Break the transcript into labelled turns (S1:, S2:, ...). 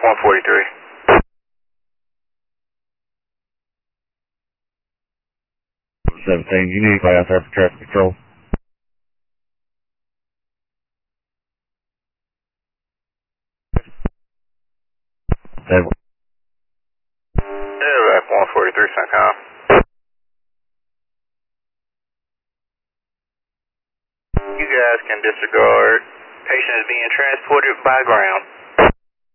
S1: 143.
S2: 17, you need to out there for traffic control.
S1: Yeah, back 143, St. You guys can disregard. Patient is being transported by ground.